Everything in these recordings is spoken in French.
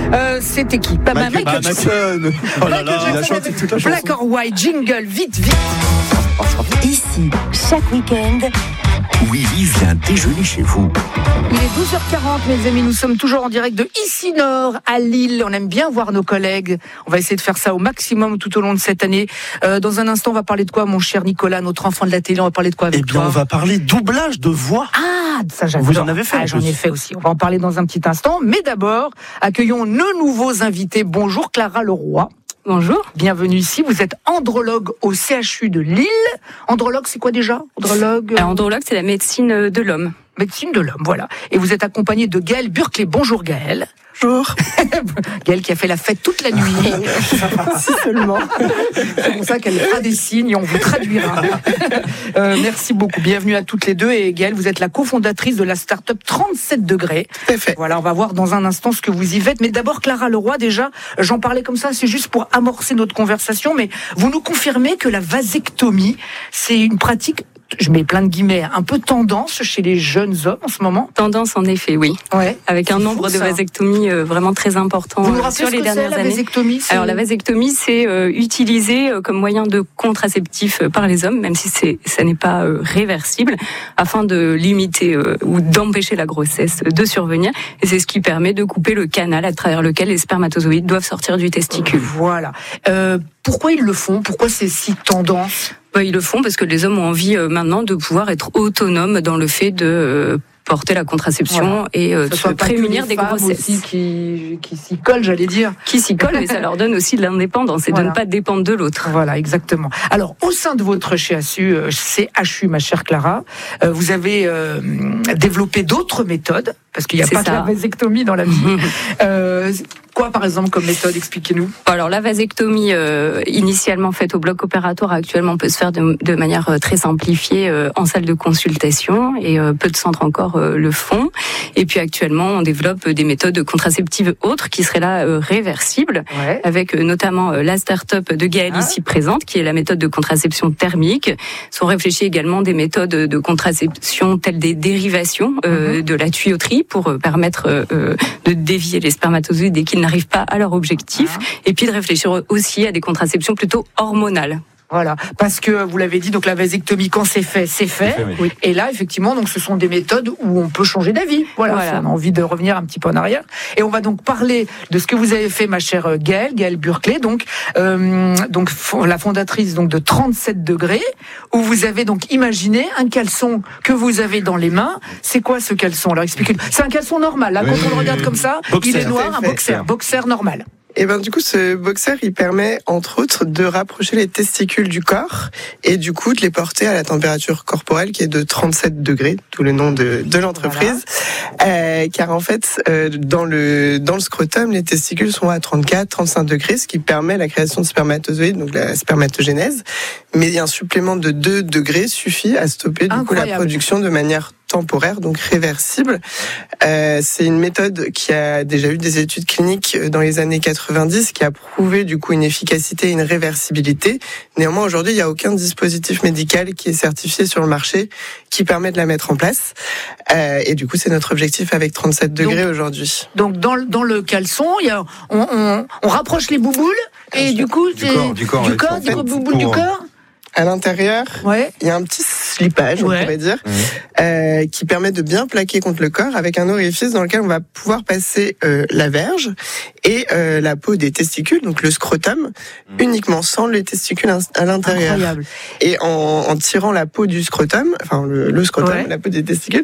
C'était qui? Michael Jackson. Oh là là, il a chanté toute la chanson. Black or White, jingle, vite. Ici, chaque week-end, Willy vient déjeuner chez vous. Il est 12h40, mes amis. Nous sommes toujours en direct de Ici Nord à Lille. On aime bien voir nos collègues. On va essayer de faire ça au maximum tout au long de cette année. Dans un instant, on va parler de quoi, mon cher Nicolas, notre enfant de la télé? On va parler de quoi avec toi? On va parler doublage de voix. Ah, ça j'adore. Vous en avez fait? J'en ai fait aussi. On va en parler dans un petit instant. Mais d'abord, accueillons nos nouveaux invités. Bonjour Clara Leroy. Bonjour. Bienvenue ici. Vous êtes andrologue au CHU de Lille. Andrologue, c'est quoi déjà? Andrologue, c'est la médecine de l'homme. Médecine de l'homme, voilà. Et vous êtes accompagné de Gaëlle Burclay. Bonjour Gaëlle. Bonjour. Gaëlle qui a fait la fête toute la nuit. Si seulement. C'est pour ça qu'elle fera des signes, on vous traduira. Merci beaucoup. Bienvenue à toutes les deux. Et Gaëlle, vous êtes la cofondatrice de la start-up 37 degrés. Tout à fait. Voilà, on va voir dans un instant ce que vous y faites. Mais d'abord, Clara Leroy, déjà, j'en parlais comme ça, c'est juste pour amorcer notre conversation. Mais vous nous confirmez que la vasectomie, c'est une pratique, je mets plein de guillemets, un peu tendance chez les jeunes hommes en ce moment? Tendance, en effet, oui. Ouais. Avec un nombre de vasectomies vraiment très important vous nous rappelez sur les dernières la années. Vasectomie, Alors, la vasectomie, c'est utilisé comme moyen de contraceptif par les hommes, même si ça n'est pas réversible, afin de limiter ou d'empêcher la grossesse de survenir. Et c'est ce qui permet de couper le canal à travers lequel les spermatozoïdes doivent sortir du testicule. Voilà. Pourquoi ils le font? Pourquoi c'est si tendance? Ils le font parce que les hommes ont envie maintenant de pouvoir être autonomes dans le fait de porter la contraception et de se prémunir des grossesses. Aussi qui s'y collent, j'allais dire. Qui s'y collent, mais ça leur donne aussi de l'indépendance et de ne pas dépendre de l'autre. Voilà, exactement. Alors, au sein de votre CHU, ma chère Clara, vous avez développé d'autres méthodes, parce qu'il n'y a pas que la vasectomie dans la vie. Quoi, par exemple, comme méthode? Expliquez-nous. Alors, la vasectomie, initialement faite au bloc opératoire, actuellement peut se faire de manière très simplifiée en salle de consultation, et peu de centres encore le font. Et puis, actuellement, on développe des méthodes contraceptives autres qui seraient là réversibles, avec notamment la start-up de Gaëlle ici présente, qui est la méthode de contraception thermique. Sont réfléchies également des méthodes de contraception telles des dérivations de la tuyauterie pour permettre de dévier les spermatozoïdes dès qu'ils n'arrivent pas à leur objectif, et puis de réfléchir aussi à des contraceptions plutôt hormonales. Voilà, parce que vous l'avez dit, donc la vasectomie, quand c'est fait, c'est fait. Oui. Et là, effectivement, donc ce sont des méthodes où on peut changer d'avis. Voilà. Si on a envie de revenir un petit peu en arrière. Et on va donc parler de ce que vous avez fait, ma chère Gaëlle Burclay, donc la fondatrice donc de 37 degrés, où vous avez donc imaginé un caleçon que vous avez dans les mains. C'est quoi ce caleçon? Alors expliquez-nous. C'est un caleçon normal. Là, quand on le regarde comme ça, boxer. Il est noir, un boxer normal. Et du coup, ce boxer, il permet, entre autres, de rapprocher les testicules du corps et du coup de les porter à la température corporelle qui est de 37 degrés, tout le nom de l'entreprise. Voilà. Car en fait, dans le scrotum, les testicules sont à 34, 35 degrés, ce qui permet la création de spermatozoïdes, donc la spermatogénèse. Mais un supplément de 2 degrés suffit à stopper du coup la production de manière temporaire, donc réversible. C'est une méthode qui a déjà eu des études cliniques dans les années 90, qui a prouvé du coup une efficacité et une réversibilité. Néanmoins, aujourd'hui, il n'y a aucun dispositif médical qui est certifié sur le marché qui permet de la mettre en place. Et du coup, c'est notre objectif avec 37 degrés aujourd'hui. Donc, dans le caleçon, on rapproche les bouboules et du coup, du corps, bouboules du corps. À l'intérieur, il y a un petit slipage, on pourrait dire, qui permet de bien plaquer contre le corps avec un orifice dans lequel on va pouvoir passer la verge et la peau des testicules, donc le scrotum, uniquement sans les testicules à l'intérieur. Incroyable. Et en tirant la peau du scrotum, enfin le scrotum, la peau des testicules,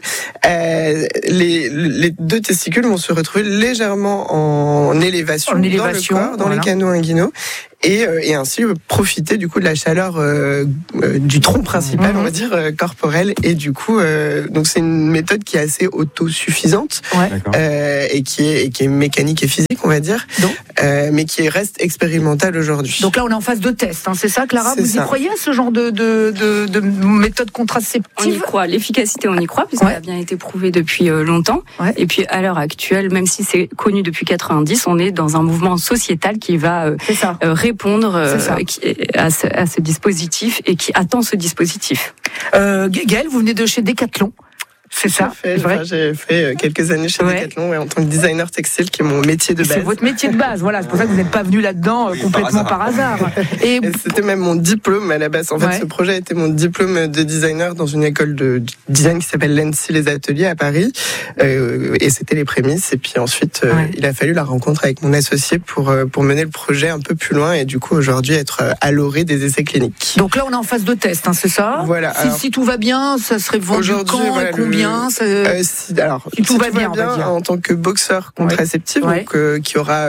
les 2 testicules vont se retrouver légèrement en élévation dans le corps, dans les canaux inguinaux. Et ainsi profiter du coup de la chaleur du tronc principal, on va dire, corporel. Et du coup, donc c'est une méthode qui est assez autosuffisante et qui est mécanique et physique, on va dire, mais qui reste expérimentale aujourd'hui. Donc là, on est en phase de test, c'est ça, Clara? Vous y croyez à ce genre de méthode contraceptive? On y croit. L'efficacité, on y croit, puisqu'elle a bien été prouvée depuis longtemps. Et puis, à l'heure actuelle, même si c'est connu depuis 90, on est dans un mouvement sociétal qui va répondre à ce dispositif et qui attend ce dispositif. Gaëlle, vous venez de chez Decathlon. c'est ça. J'ai fait quelques années chez Decathlon en tant que designer textile, qui est mon métier de base. C'est votre métier de base, voilà. C'est pour ça que vous n'êtes pas venu là-dedans complètement par hasard. Et c'était même mon diplôme à la base. En fait, ce projet a été mon diplôme de designer dans une école de design qui s'appelle l'ENSI Les Ateliers à Paris. Et c'était les prémices. Et puis ensuite, il a fallu la rencontre avec mon associé pour mener le projet un peu plus loin et du coup aujourd'hui être à l'orée des essais cliniques. Donc là, on est en phase de test, c'est ça ? Voilà. Si tout va bien, ça serait vendu quand et combien si tout va bien, en tant que boxeur contraceptif, donc qui aura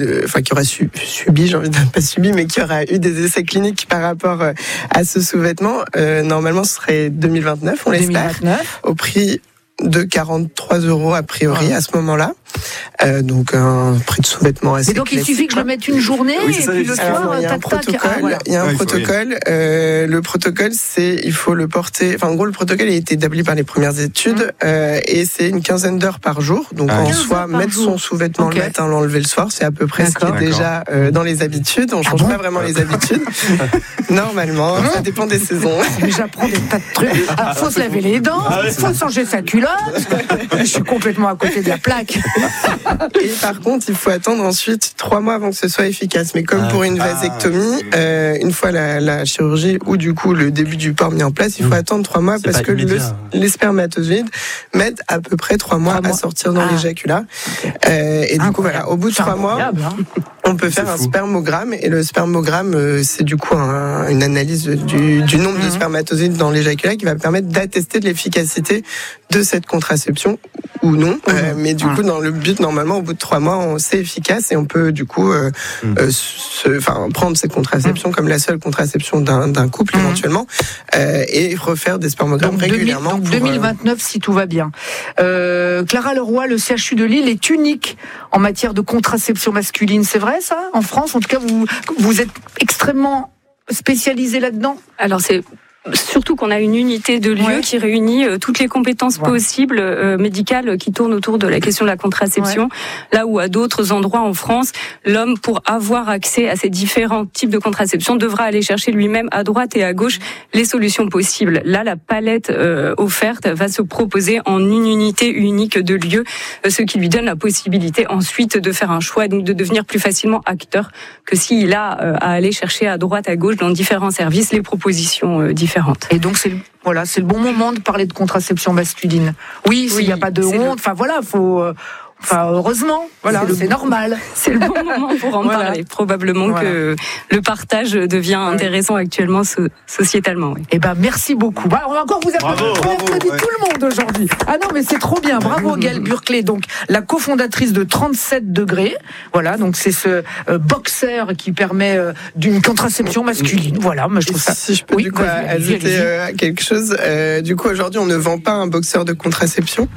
subi, j'ai envie de pas subi, mais qui aura eu des essais cliniques par rapport à ce sous-vêtement, normalement ce serait 2029, on l'espère, au prix de 43 € a priori à ce moment-là. Donc un prix de sous-vêtement assez classique. Et donc il suffit que je le mette une journée et puis le soir, il y a un protocole. Il y a un protocole. Le protocole, c'est il faut le porter. Enfin, en gros, le protocole a été établi par les premières études et c'est une quinzaine d'heures par jour. Donc en soi, mettre son sous-vêtement le matin, l'enlever le soir, c'est à peu près ce qui est déjà dans les habitudes. On change pas vraiment les habitudes. Normalement, ça dépend des saisons. Mais j'apprends des tas de trucs. Alors, faut se laver les dents, faut changer sa culotte. Je suis complètement à côté de la plaque. Et par contre, il faut attendre ensuite 3 mois avant que ce soit efficace. Mais comme pour une vasectomie, une fois la chirurgie ou du coup le début du port mis en place, il faut attendre 3 mois parce que les spermatozoïdes mettent à peu près 3 mois à sortir dans l'éjaculat. Et du coup, voilà, au bout de 3 mois, on peut faire un spermogramme. Et le spermogramme, c'est du coup une analyse du nombre de spermatozoïdes dans l'éjaculat qui va permettre d'attester de l'efficacité de cette contraception ou non. Mais du coup, dans le but, normalement, au bout de 3 mois, c'est efficace et on peut du coup prendre cette contraception comme la seule contraception d'un couple éventuellement et refaire des spermogrammes régulièrement. Donc 2029 si tout va bien. Clara Leroy, le CHU de Lille est unique en matière de contraception masculine. C'est vrai ça ? En France, en tout cas, vous êtes extrêmement spécialisé là-dedans ? Alors c'est surtout qu'on a une unité de lieu qui réunit toutes les compétences possibles médicales qui tournent autour de la question de la contraception. Là où à d'autres endroits en France, l'homme, pour avoir accès à ces différents types de contraception, devra aller chercher lui-même à droite et à gauche les solutions possibles. Là, la palette offerte va se proposer en une unité unique de lieu, ce qui lui donne la possibilité ensuite de faire un choix, donc de devenir plus facilement acteur que s'il a à aller chercher à droite, à gauche dans différents services les propositions différentes. Et donc c'est le bon moment de parler de contraception masculine. Oui, s'il n'y a pas de honte, heureusement, c'est normal. C'est le bon moment pour en parler. Probablement que le partage devient intéressant actuellement sociétalement. Eh ben, merci beaucoup. On va encore vous applaudir. On applaudit tout le monde aujourd'hui. Ah non, mais c'est trop bien. Bravo, Gaëlle Burclé, donc la cofondatrice de 37 degrés. Voilà, donc c'est ce boxeur qui permet d'une contraception masculine. Voilà, moi je trouve ça. Si je peux ajouter quelque chose. Du coup, aujourd'hui, on ne vend pas un boxeur de contraception.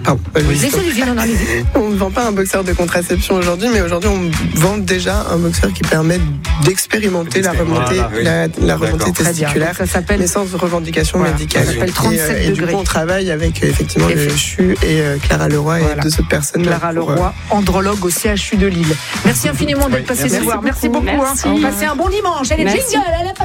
On ne vend pas un boxeur de contraception aujourd'hui, mais aujourd'hui on vend déjà un boxeur qui permet d'expérimenter la remontée testiculaire. Ça s'appelle mais sans revendication médicale. Ça s'appelle 37 et du coup on travaille avec effectivement le CHU et Clara Leroy et 2 autres personnes. Clara Leroy, andrologue au CHU de Lille. Merci infiniment d'être passé ce soir. Merci beaucoup. Passez un bon dimanche. Allez, jingle.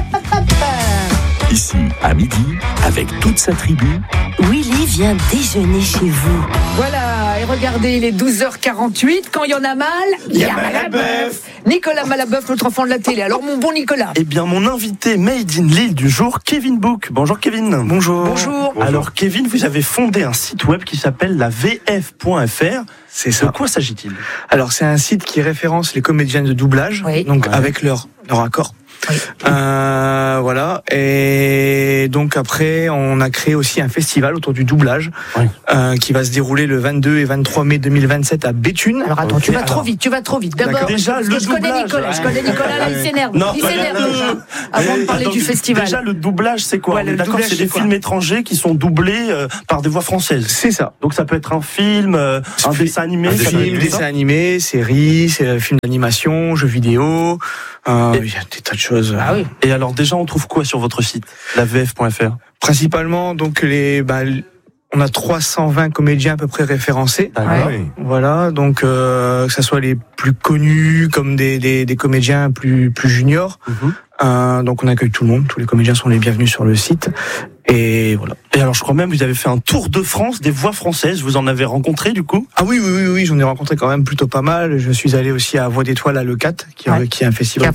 Ici, à midi, avec toute sa tribu, Willy vient déjeuner chez vous. Voilà, et regardez, il est 12h48. Quand il y en a mal, il y a Malaboeuf. Nicolas Malaboeuf, notre enfant de la télé. Alors, mon bon Nicolas. Eh bien, mon invité Made in Lille du jour, Kevin Book. Bonjour, Kevin. Bonjour. Alors, Kevin, vous avez fondé un site web qui s'appelle la VF.fr. C'est ça. De quoi s'agit-il ? Alors, c'est un site qui référence les comédiens de doublage, donc avec leur accord. Oui. Voilà. Et donc après, on a créé aussi un festival autour du doublage qui va se dérouler le 22 et 23 mai 2027 à Béthune. Alors attends, tu vas trop vite. D'abord, déjà, je connais Nicolas, là, il s'énerve. Déjà, avant de parler du festival. Déjà, le doublage, c'est quoi ? D'accord, c'est des films étrangers qui sont doublés par des voix françaises. C'est ça. Donc ça peut être un film, un dessin animé. Un film, dessin animé, série, film d'animation, jeux vidéo. Il y a des tas de choses. Ah oui. Et alors déjà, on trouve quoi sur votre site, la VF.fr ? Principalement, donc on a 320 comédiens à peu près référencés. Voilà, donc que ça soit les plus connus comme des comédiens plus juniors. Donc on accueille tout le monde, tous les comédiens sont les bienvenus sur le site. Et voilà. Et alors, je crois même que vous avez fait un tour de France des voix françaises. Vous en avez rencontré, du coup? Ah oui, j'en ai rencontré quand même plutôt pas mal. Je suis allé aussi à Voix d'Étoile à Le 4, qui est un festival.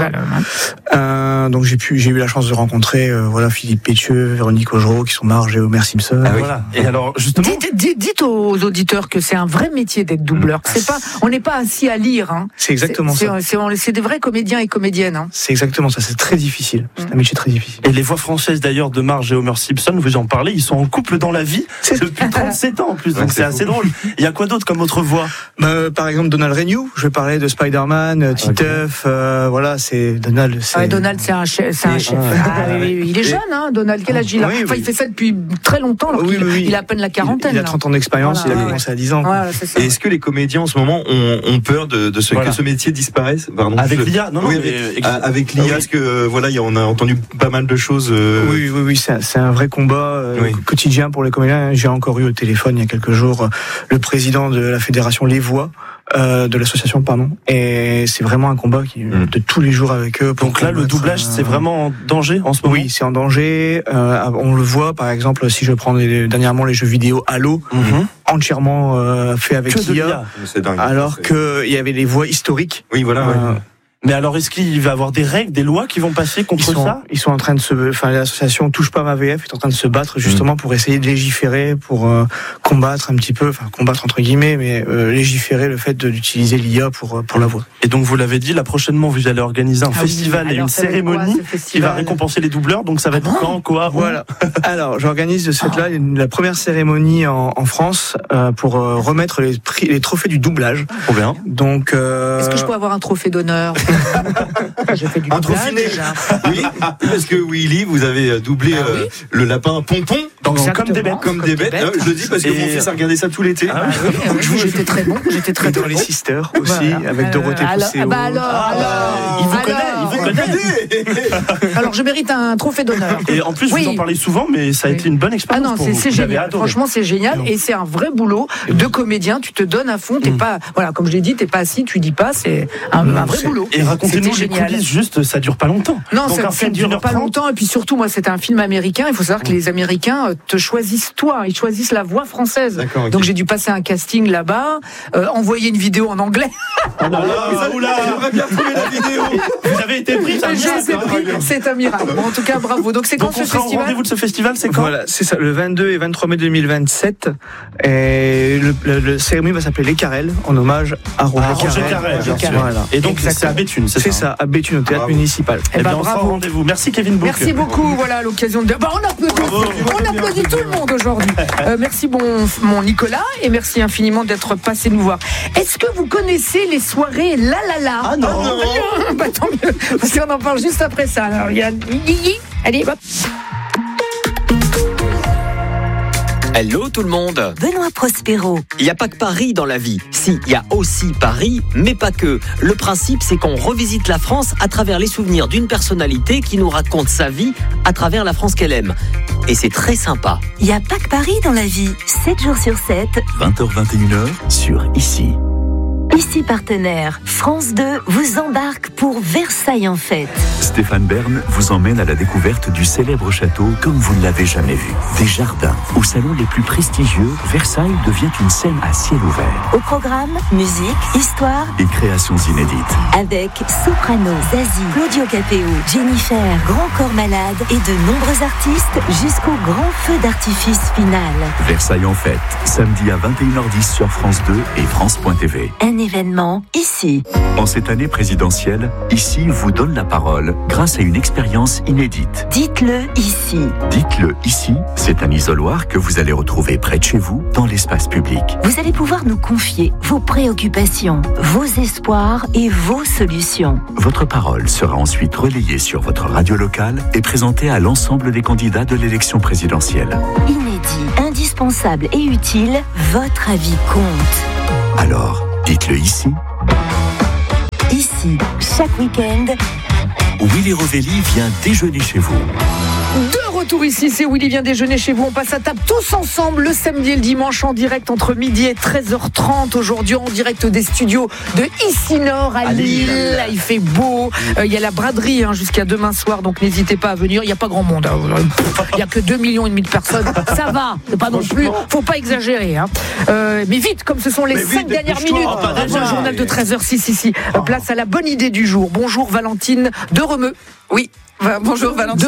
Donc j'ai eu la chance de rencontrer, Philippe Pétieux, Véronique Augereau, qui sont Marge et Homer Simpson. Ah oui. Voilà. Et alors, justement. Dites aux auditeurs que c'est un vrai métier d'être doubleur. On n'est pas assis à lire, hein. C'est exactement ça. C'est des vrais comédiens et comédiennes, hein. C'est exactement ça. C'est très difficile. C'est un métier très difficile. Et les voix françaises, d'ailleurs, de Marge et Homer Simpson, vous en parlez, ils sont en couple dans la vie depuis 37 ans en plus, donc c'est assez drôle. Il y a quoi d'autre comme autre voix? Par exemple, Donald Renew, je vais parler de Spider-Man, Titeuf, c'est Donald. Donald, c'est un chef. Il est jeune, hein, Donald, quel âge il a? Il fait ça depuis très longtemps, alors il a à peine la quarantaine. Il a 30 ans d'expérience, il a commencé à 10 ans. Voilà, et est-ce que les comédiens en ce moment ont peur que ce métier disparaisse? Avec l'IA, avec l'IA, parce que on a entendu pas mal de choses. Oui, c'est un vrai combat quotidien pour les comédiens. J'ai encore eu au téléphone il y a quelques jours le président de la fédération Les Voix, de l'association, et c'est vraiment un combat de tous les jours avec eux. Donc là, le doublage, c'est vraiment en danger en ce moment? Oui, c'est en danger. On le voit, par exemple, si je prends dernièrement les jeux vidéo Halo, entièrement fait avec l'IA, alors qu'il y avait les voix historiques. Oui, voilà. Mais alors, est-ce qu'il va y avoir des règles, des lois qui vont passer contre ça? Ils sont en train de l'association Touche pas ma VF est en train de se battre justement pour essayer de légiférer, pour combattre un petit peu, combattre entre guillemets, mais légiférer le fait d'utiliser l'IA pour la voix. Et donc, vous l'avez dit, là, prochainement, vous allez organiser un festival et une cérémonie qui va récompenser les doubleurs. Donc, ça va être quand, quoi? Voilà. Alors, j'organise de cette là la première cérémonie en France pour remettre les trophées du doublage. Trop bien. Donc, est-ce que je peux avoir un trophée d'honneur? J'ai fait du doublage déjà. Oui, parce que Willy, vous avez doublé le lapin Pompon. Comme des bêtes. Je le dis parce que mon fils a regardé ça tout l'été. J'étais très bon. Dans les Sisters aussi, avec Dorothée Pousseau. Il vous connaît. Alors, je mérite un trophée d'honneur. Et en plus, vous en parlez souvent, mais ça a été une bonne expérience pour vous. C'est génial. Franchement, c'est génial. Et c'est un vrai boulot de comédien. Tu te donnes à fond. T'es pas, comme je l'ai dit, t'es pas assis, tu dis pas. C'est un vrai boulot. Et racontez-nous les coulisses, juste, ça dure pas longtemps. Non, ça dure pas longtemps. Et puis surtout, moi, c'était un film américain. Il faut savoir que les Américains te choisissent toi. Ils choisissent la voix française. Donc j'ai dû passer un casting là-bas, envoyer une vidéo en anglais. J'aimerais bien trouver la vidéo. Vous avez été pris, c'est un miracle. Bon, en tout cas, bravo. Donc c'est quand ce festival? Le rendez-vous de ce festival, c'est quand? Voilà, c'est ça, le 22 et 23 mai 2027. Et le cérémonie va s'appeler Les Carrels, en hommage à Roger Carrel. Voilà. Et donc c'est à Béthune, c'est ça, à Béthune, au théâtre municipal. Eh bien, on sera au rendez-vous. Merci Kevin Bouc. Merci beaucoup. Voilà l'occasion de. On applaudit tout le monde aujourd'hui. Merci mon Nicolas, et merci infiniment d'être passé nous voir. Est-ce que vous connaissez les soirées La La La? Ah non. Bah, tant mieux, parce qu'on en parle juste après ça. Alors il y a allez, hop. Hello tout le monde. Benoît Prospero. Il n'y a pas que Paris dans la vie. Si, il y a aussi Paris, mais pas que. Le principe, c'est qu'on revisite la France à travers les souvenirs d'une personnalité qui nous raconte sa vie à travers la France qu'elle aime. Et c'est très sympa. Il n'y a pas que Paris dans la vie. 7 jours sur 7. 20h-21h sur Ici. Ici partenaire, France 2 vous embarque pour Versailles en fête. Stéphane Bern vous emmène à la découverte du célèbre château comme vous ne l'avez jamais vu. Des jardins, aux salons les plus prestigieux, Versailles devient une scène à ciel ouvert. Au programme, musique, histoire et créations inédites. Avec Soprano, Zazie, Claudio Capéo, Jennifer, Grand Corps Malade et de nombreux artistes jusqu'au grand feu d'artifice final. Versailles en fête, samedi à 21h10 sur France 2 et France.tv. Un événement ici. En cette année présidentielle, Ici vous donne la parole grâce à une expérience inédite. Dites-le ici. Dites-le ici, c'est un isoloir que vous allez retrouver près de chez vous, dans l'espace public. Vous allez pouvoir nous confier vos préoccupations, vos espoirs et vos solutions. Votre parole sera ensuite relayée sur votre radio locale et présentée à l'ensemble des candidats de l'élection présidentielle. Inédit, indispensable et utile, votre avis compte. Alors, dites-le ici. Ici, chaque week-end, Willy Rovelli vient déjeuner chez vous. De retour ici, c'est Willy vient déjeuner chez vous. On passe à table tous ensemble le samedi et le dimanche en direct entre midi et 13h30. Aujourd'hui en direct des studios de Ici-Nord à Lille. Là, il fait beau. Il y a la braderie jusqu'à demain soir, donc n'hésitez pas à venir. Il n'y a pas grand monde. Il n'y a que 2,5 millions de personnes. Ça va, c'est pas non plus. Faut pas exagérer. Mais vite, comme ce sont les 5 dernières minutes. Dans le journal de 13h06 ici. Place à la bonne idée du jour. Bonjour Valentine de Remeux. Oui. Bonjour Valentine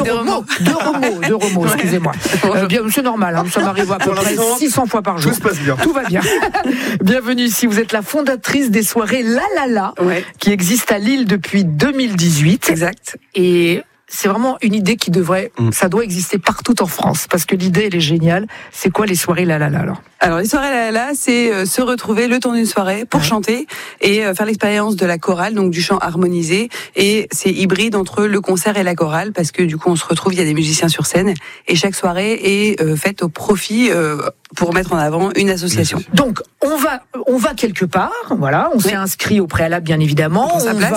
de Remaux, excusez-moi. Bien, c'est normal, ça m'arrive à peu près 600 fois par jour. Tout se passe bien. Tout va bien. Bienvenue ici, vous êtes la fondatrice des soirées La La La, qui existent à Lille depuis 2018. Exact. Et c'est vraiment une idée qui ça doit exister partout en France, parce que l'idée, elle est géniale. C'est quoi les soirées La La La alors les soirées La La La, c'est se retrouver le temps d'une soirée pour chanter et faire l'expérience de la chorale, donc du chant harmonisé. Et c'est hybride entre le concert et la chorale, parce que du coup on se retrouve, il y a des musiciens sur scène, et chaque soirée est faite au profit pour mettre en avant une association. Donc on va quelque part, voilà, on s'est inscrit au préalable bien évidemment,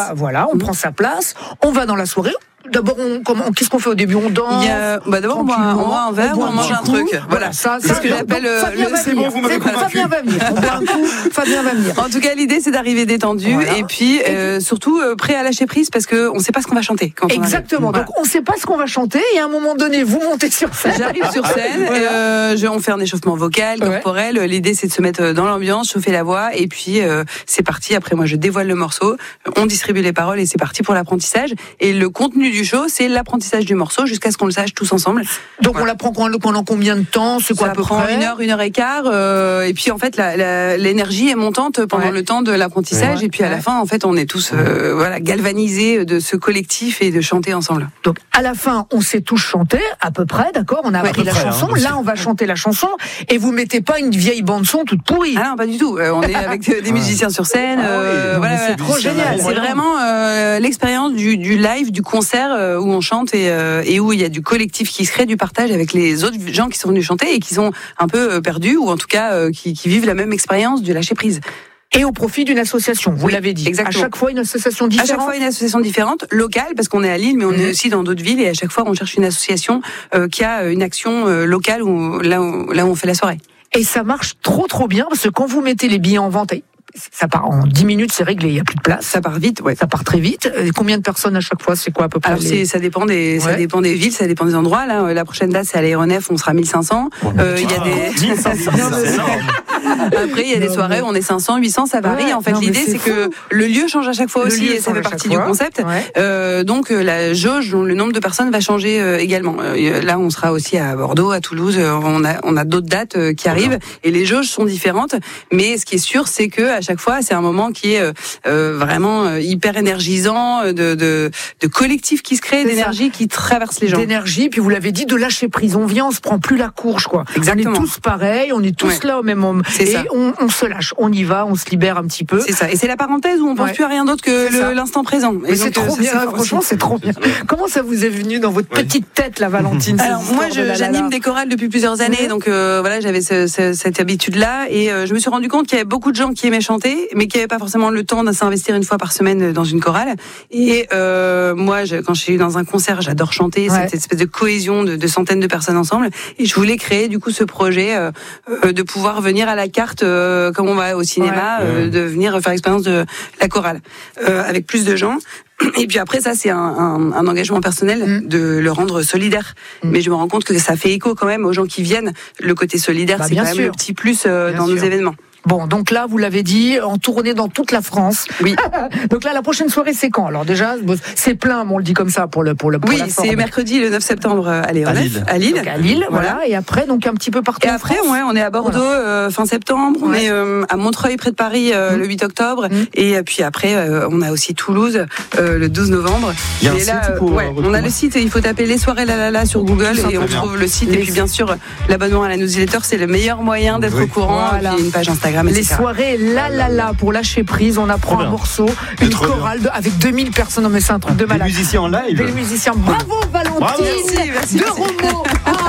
on prend sa place, on va dans la soirée. D'abord, qu'est-ce qu'on fait au début? On danse. D'abord, on boit un verre, on mange un truc. Voilà, ça c'est ce que j'appelle c'est bon, vous m'avez convaincu. Fabien va venir. On boit un coup, Fabien va venir. En tout cas, l'idée, c'est d'arriver détendu et puis surtout prêt à lâcher prise, parce que on sait pas ce qu'on va chanter. Exactement. Donc, on sait pas ce qu'on va chanter et à un moment donné, vous montez sur scène. J'arrive sur scène, on fait un échauffement vocal, corporel. L'idée, c'est de se mettre dans l'ambiance, chauffer la voix et puis c'est parti. Après, moi, je dévoile le morceau, on distribue les paroles et c'est parti pour l'apprentissage. Et le contenu du show, c'est l'apprentissage du morceau jusqu'à ce qu'on le sache tous ensemble. Donc on l'apprend pendant combien de temps? C'est quoi à peu près? 1 heure et quart. Et puis en fait, l'énergie est montante pendant le temps de l'apprentissage. Et puis à la fin, en fait, on est tous galvanisés de ce collectif et de chanter ensemble. Donc à la fin, on sait tous chanter à peu près, d'accord? On a appris la chanson. Là, on va chanter la chanson. Et vous mettez pas une vieille bande son toute pourrie? Ah non, pas du tout. On est avec des musiciens sur scène. C'est trop génial. C'est vraiment l'expérience du live, du concert où on chante et où il y a du collectif qui se crée, du partage avec les autres gens qui sont venus chanter et qui sont un peu perdus ou en tout cas qui vivent la même expérience du lâcher prise. Et au profit d'une association, vous l'avez dit. Exactement. À chaque fois une association différente. À chaque fois une association différente, locale, parce qu'on est à Lille, mais on est aussi dans d'autres villes et à chaque fois on cherche une association qui a une action locale là où on fait la soirée. Et ça marche trop bien parce que quand vous mettez les billets en vente, ça part en 10 minutes, c'est réglé, il n'y a plus de place. Ça part vite, Ça part très vite. Combien de personnes à chaque fois? C'est quoi à peu près? Alors ça dépend des villes, ça dépend des endroits. Là, la prochaine date, c'est à l'Aéronef, on sera 1500. Il y a des 1500, c'est énorme. Après, il y a des soirées où on est 500, 800, ça varie. En fait, l'idée, c'est que le lieu change à chaque fois aussi, et ça fait partie du concept. Donc, la jauge, le nombre de personnes va changer également. Là, on sera aussi à Bordeaux, à Toulouse. On a d'autres dates qui arrivent, et les jauges sont différentes. Mais ce qui est sûr, c'est que à chaque fois, c'est un moment qui est vraiment hyper énergisant, de collectif qui se crée, d'énergie qui traverse les gens. D'énergie, puis vous l'avez dit, de lâcher prise. On vient, on se prend plus la courge, quoi. Exactement. On est tous pareils, on est tous là au même moment. Et on se lâche, on y va, on se libère un petit peu. C'est ça. Et c'est la parenthèse où on pense plus à rien d'autre que l'instant présent. Et c'est trop bien, franchement, c'est trop bien. Comment ça vous est venu dans votre petite tête, la Valentine? Alors moi, j'anime des chorales depuis plusieurs années, donc j'avais cette habitude-là, et je me suis rendu compte qu'il y avait beaucoup de gens qui aimaient chanter, mais qui n'avaient pas forcément le temps de s'investir une fois par semaine dans une chorale. Et moi, quand je suis dans un concert, j'adore chanter, cette espèce de cohésion de centaines de personnes ensemble. Et je voulais créer du coup ce projet de pouvoir venir à la carte, comme on va au cinéma, de venir faire l'expérience de la chorale avec plus de gens. Et puis après, ça, c'est un engagement personnel de le rendre solidaire. Mais je me rends compte que ça fait écho quand même aux gens qui viennent. Le côté solidaire, c'est quand même le petit plus dans nos événements. Bon, donc là, vous l'avez dit, en tournée dans toute la France. Oui. Donc là, la prochaine soirée, c'est quand? Alors déjà, c'est plein, on le dit comme ça pour oui, c'est mercredi le 9 septembre à Lille. À Lille, voilà. Et après, donc un petit peu partout. Et après, on est à Bordeaux fin septembre. On est à Montreuil près de Paris le 8 octobre. Et puis après, on a aussi Toulouse le 12 novembre. Il y a un site on a le site. Il faut taper les soirées La La La sur Google et on trouve le site. Et puis bien sûr, l'abonnement à la newsletter, c'est le meilleur moyen d'être au courant. Voilà. Puis une page Instagram. Les soirées La La La pour lâcher prise, on apprend un morceau, une chorale avec 2000 personnes, mais c'est un truc de malade. Des musiciens en live. Des musiciens, bravo Valentine. Merci. De Remaux.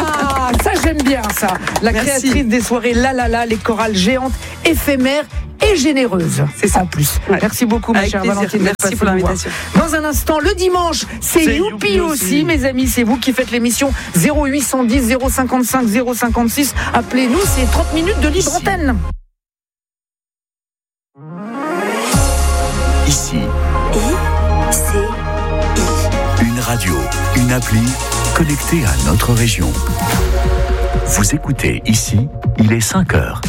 ça j'aime bien ça. La créatrice des soirées La La La, les chorales géantes, éphémères et généreuse. C'est ça en plus. Ouais. Merci beaucoup, ma chère Valentine. Merci pour l'invitation. Dans un instant, le dimanche, c'est Youpi aussi, mes amis. C'est vous qui faites l'émission 0810 055 056. Appelez-nous, c'est 30 minutes de libre antenne. Ici. Une radio, une appli connectée à notre région. Vous écoutez Ici, il est 5h.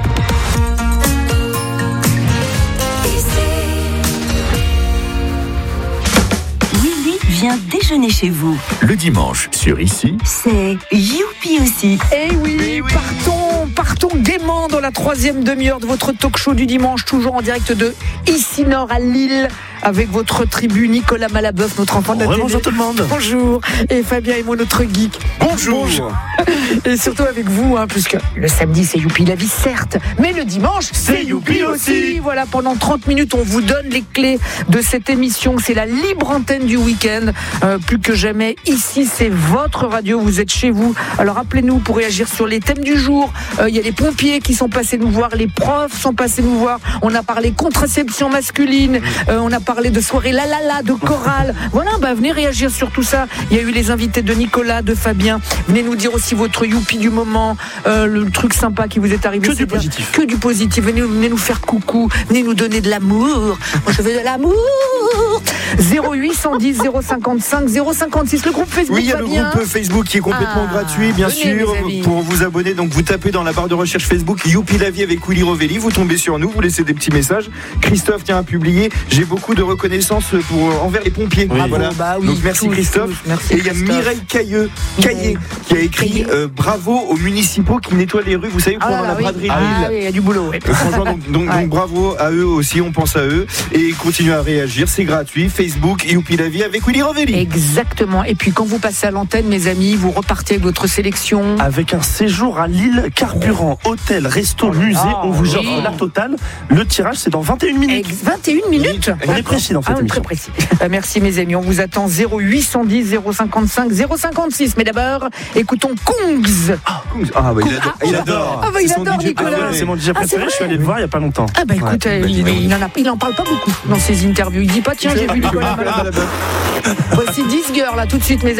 Vient déjeuner chez vous. Le dimanche sur Ici, c'est Youpi aussi. Eh oui, partons gaiement dans la 3e demi-heure de votre talk show du dimanche, toujours en direct de Ici Nord à Lille, avec votre tribu Nicolas Malabeuf, notre enfant de la télé. Bonjour tout le monde. Bonjour. Et Fabien et moi, notre geek. Bonjour. Et surtout avec vous, puisque le samedi c'est Youpi la vie, certes, mais le dimanche c'est Youpi aussi. Voilà, pendant 30 minutes, on vous donne les clés de cette émission. C'est la libre antenne du week-end. Plus que jamais, ici c'est votre radio, vous êtes chez vous. Alors appelez-nous pour réagir sur les thèmes du jour. Il y a les pompiers qui sont passés nous voir, les profs sont passés nous voir. On a parlé contraception masculine, on a parlé de soirée La La La, de chorale. Voilà, venez réagir sur tout ça. Il y a eu les invités de Nicolas, de Fabien. Venez nous dire aussi votre youpi du moment, le truc sympa qui vous est arrivé. Que du positif. Que du positif. Venez nous faire coucou, venez nous donner de l'amour. Moi je veux de l'amour. 0810 055 056, le groupe Facebook. Oui, il y a le groupe Facebook qui est complètement gratuit, bien sûr. Pour vous abonner, donc vous tapez dans la barre de recherche Facebook Youpi la vie avec Willy Rovelli, vous tombez sur nous, vous laissez des petits messages. Christophe tient à publier. J'ai beaucoup de reconnaissance envers les pompiers. Oui. Voilà. Donc merci Christophe. Merci, et il y a Mireille Caillé qui a écrit bravo aux municipaux qui nettoient les rues. Vous savez, pendant la braderie de Lille. Il y a du boulot. Ouais. Franchement, donc bravo à eux aussi, on pense à eux. Et continuez à réagir, c'est gratuit. Facebook, Youpi la vie avec Willy Rovelli. Exactement. Et puis quand vous passez à l'antenne, mes amis, vous repartez avec votre sélection. Avec un séjour à Lille, carburant, hôtel, resto, musée, on vous offre la totale. Le tirage, c'est dans 21 minutes. 21 minutes. On est précis dans cette émission. Très précis. Merci mes amis, on vous attend 0810 055 056. Mais d'abord, écoutons Kungs. Il adore. Il adore Nicolas. C'est mon DJ préféré, je suis allé le voir il n'y a pas longtemps. Écoute, il en parle pas beaucoup dans ses interviews. Il dit pas tiens, j'ai vu Nicolas Malabeuf. Voici 10 girls là tout de suite mes amis.